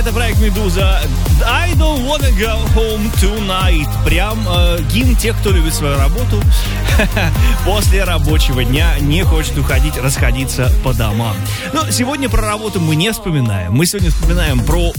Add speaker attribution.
Speaker 1: Это проект «Медуза». I don't wanna go home tonight. Прям гимн тех, кто любит свою работу. После рабочего дня не хочет уходить, расходиться по домам. Но сегодня про работу мы не вспоминаем. Мы сегодня вспоминаем про